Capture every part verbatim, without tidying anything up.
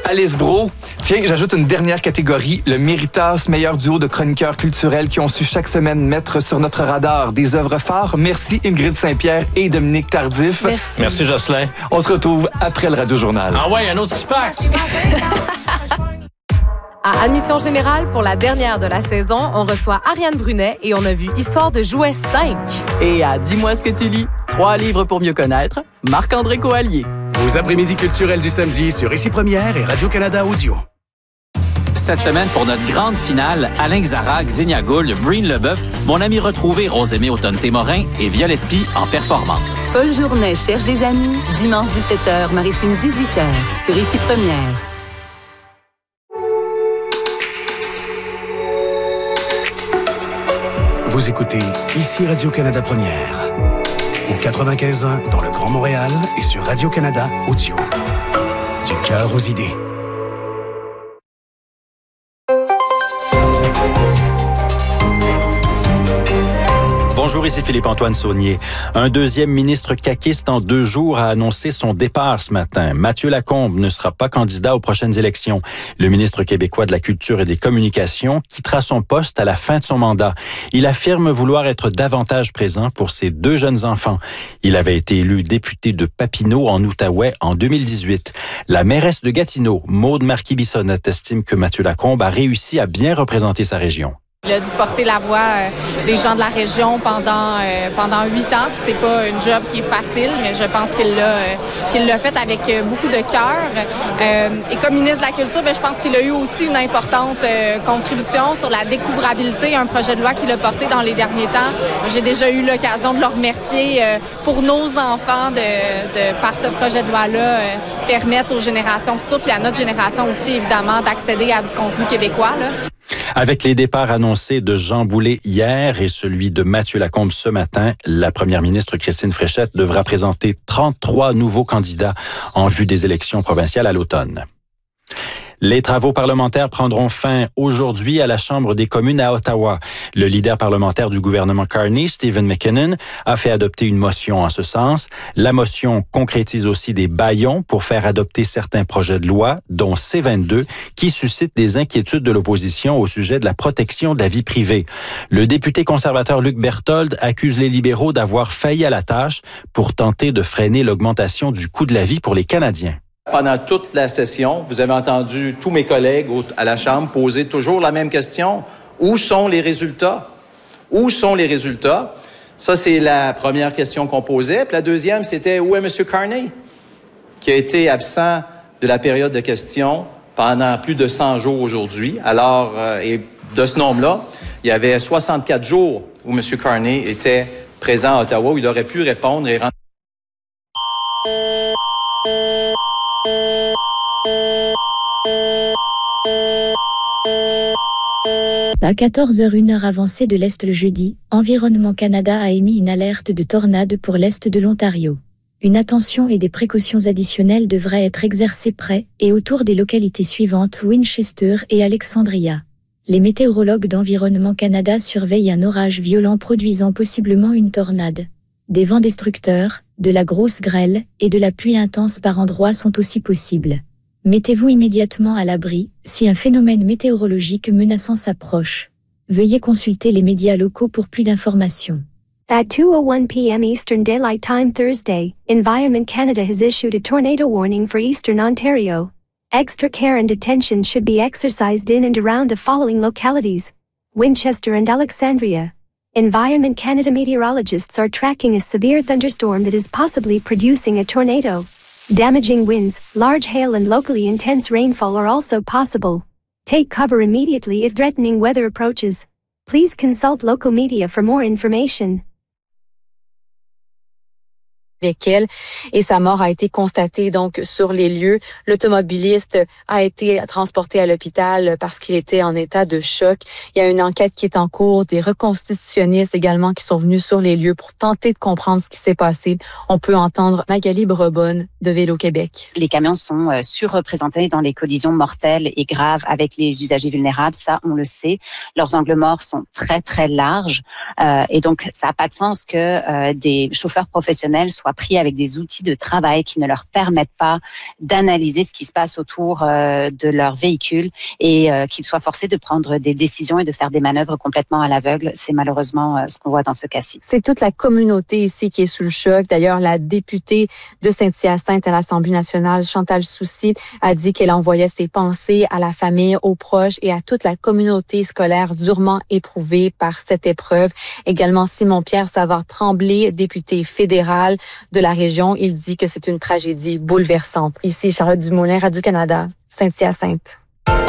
Alice Bro. Tiens, j'ajoute une dernière catégorie, le Méritas, meilleur duo de chroniqueurs culturels qui ont su chaque semaine mettre sur notre radar des œuvres phares. Merci Ingrid Saint-Pierre et Dominique Tardif. Merci. Merci Jocelyn. On se retrouve après le Radio-Journal. Ah ouais, un autre six-pack! À Admission Générale, pour la dernière de la saison, on reçoit Ariane Brunet et on a vu Histoire de jouets cinq. Et à Dis-moi ce que tu lis, trois livres pour mieux connaître, Marc-André Coallier. Vos après-midi culturels du samedi sur Ici Première et Radio-Canada Audio. Cette semaine, pour notre grande finale, Alain Xara, Xenia Gould, Breen Leboeuf, mon ami retrouvé Rosemée Automne-Témorin et Violette Pie en performance. Paul Journet cherche des amis, dimanche dix-sept heures, Maritime dix-huit heures, sur Ici Première. Vous écoutez Ici Radio-Canada Première. Au quatre-vingt-quinze ans dans le Grand Montréal et sur Radio-Canada Audio. Du cœur aux idées. Bonjour, ici Philippe-Antoine Saunier. Un deuxième ministre caquiste en deux jours a annoncé son départ ce matin. Mathieu Lacombe ne sera pas candidat aux prochaines élections. Le ministre québécois de la Culture et des Communications quittera son poste à la fin de son mandat. Il affirme vouloir être davantage présent pour ses deux jeunes enfants. Il avait été élu député de Papineau en Outaouais en deux mille dix-huit. La mairesse de Gatineau, Maude Marquis-Bissonnette, estime que Mathieu Lacombe a réussi à bien représenter sa région. Il a dû porter la voix euh, des gens de la région pendant euh, pendant huit ans. Puis c'est pas un job qui est facile, mais je pense qu'il l'a euh, qu'il l'a fait avec euh, beaucoup de cœur. Euh, et comme ministre de la Culture, bien, je pense qu'il a eu aussi une importante euh, contribution sur la découvrabilité, un projet de loi qu'il a porté dans les derniers temps. J'ai déjà eu l'occasion de le remercier euh, pour nos enfants de, de par ce projet de loi-là euh, permettre aux générations futures, puis à notre génération aussi évidemment, d'accéder à du contenu québécois, là. Avec les départs annoncés de Jean Boulet hier et celui de Mathieu Lacombe ce matin, la première ministre Christine Fréchette devra présenter trente-trois nouveaux candidats en vue des élections provinciales à l'automne. Les travaux parlementaires prendront fin aujourd'hui à la Chambre des communes à Ottawa. Le leader parlementaire du gouvernement Carney, Stephen McKinnon, a fait adopter une motion en ce sens. La motion concrétise aussi des bâillons pour faire adopter certains projets de loi, dont C vingt-deux, qui suscitent des inquiétudes de l'opposition au sujet de la protection de la vie privée. Le député conservateur Luc Berthold accuse les libéraux d'avoir failli à la tâche pour tenter de freiner l'augmentation du coût de la vie pour les Canadiens. Pendant toute la session, vous avez entendu tous mes collègues à la Chambre poser toujours la même question. Où sont les résultats? Où sont les résultats? Ça, c'est la première question qu'on posait. Puis la deuxième, c'était où est M. Carney, qui a été absent de la période de questions pendant plus de cent jours aujourd'hui. Alors, euh, et de ce nombre-là, il y avait soixante-quatre jours où M. Carney était présent à Ottawa, où il aurait pu répondre et rendre... À quatorze heures, une heure avancée de l'Est le jeudi, Environnement Canada a émis une alerte de tornade pour l'Est de l'Ontario. Une attention et des précautions additionnelles devraient être exercées près et autour des localités suivantes Winchester et Alexandria. Les météorologues d'Environnement Canada surveillent un orage violent produisant possiblement une tornade. Des vents destructeurs, de la grosse grêle et de la pluie intense par endroits sont aussi possibles. Mettez-vous immédiatement à l'abri si un phénomène météorologique menaçant s'approche. Veuillez consulter les médias locaux pour plus d'informations. At two oh one p.m. Eastern Daylight Time Thursday, Environment Canada has issued a tornado warning for Eastern Ontario. Extra care and attention should be exercised in and around the following localities: Winchester and Alexandria. Environment Canada meteorologists are tracking a severe thunderstorm that is possibly producing a tornado. Damaging winds, large hail and locally intense rainfall are also possible. Take cover immediately if threatening weather approaches. Please consult local media for more information. Avec elle et sa mort a été constatée donc sur les lieux. L'automobiliste a été transporté à l'hôpital parce qu'il était en état de choc. Il y a une enquête qui est en cours, des reconstitutionnistes également qui sont venus sur les lieux pour tenter de comprendre ce qui s'est passé. On peut entendre Magali Brebonne de Vélo-Québec. Les camions sont euh, surreprésentés dans les collisions mortelles et graves avec les usagers vulnérables, ça on le sait. Leurs angles morts sont très très larges euh, et donc ça n'a pas de sens que euh, des chauffeurs professionnels soient parfois pris avec des outils de travail qui ne leur permettent pas d'analyser ce qui se passe autour euh, de leur véhicule et euh, qu'ils soient forcés de prendre des décisions et de faire des manœuvres complètement à l'aveugle. C'est malheureusement euh, ce qu'on voit dans ce cas-ci. C'est toute la communauté ici qui est sous le choc. D'ailleurs, la députée de Saint-Hyacinthe à l'Assemblée nationale, Chantal Soucy, a dit qu'elle envoyait ses pensées à la famille, aux proches et à toute la communauté scolaire durement éprouvée par cette épreuve. Également, Simon-Pierre Savard-Tremblay, député fédéral de la région, il dit que c'est une tragédie bouleversante. Ici, Charlotte Dumoulin, Radio-Canada, Saint-Hyacinthe.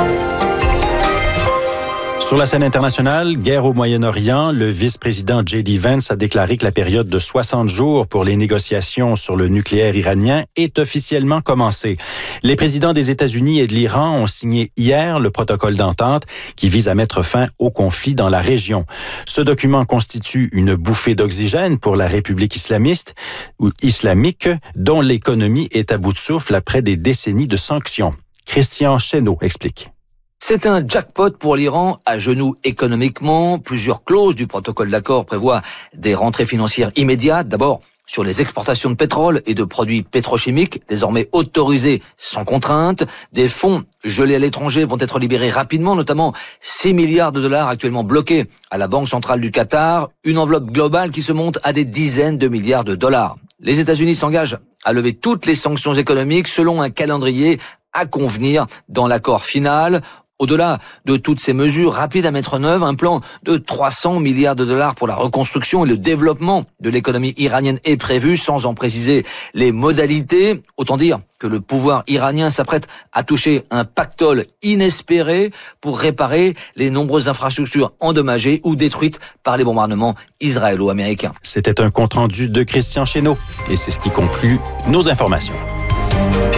Sur la scène internationale, guerre au Moyen-Orient, le vice-président J D Vance a déclaré que la période de soixante jours pour les négociations sur le nucléaire iranien est officiellement commencée. Les présidents des États-Unis et de l'Iran ont signé hier le protocole d'entente qui vise à mettre fin au conflit dans la région. Ce document constitue une bouffée d'oxygène pour la République islamiste ou islamique dont l'économie est à bout de souffle après des décennies de sanctions. Christian Chesneau explique. C'est un jackpot pour l'Iran, à genoux économiquement. Plusieurs clauses du protocole d'accord prévoient des rentrées financières immédiates. D'abord, sur les exportations de pétrole et de produits pétrochimiques, désormais autorisés sans contrainte. Des fonds gelés à l'étranger vont être libérés rapidement, notamment six milliards de dollars actuellement bloqués à la Banque centrale du Qatar. Une enveloppe globale qui se monte à des dizaines de milliards de dollars. Les États-Unis s'engagent à lever toutes les sanctions économiques selon un calendrier à convenir dans l'accord final. Au-delà de toutes ces mesures rapides à mettre en œuvre, un plan de trois cents milliards de dollars pour la reconstruction et le développement de l'économie iranienne est prévu, sans en préciser les modalités. Autant dire que le pouvoir iranien s'apprête à toucher un pactole inespéré pour réparer les nombreuses infrastructures endommagées ou détruites par les bombardements israélo-américains. C'était un compte-rendu de Christian Chesneau et c'est ce qui conclut nos informations.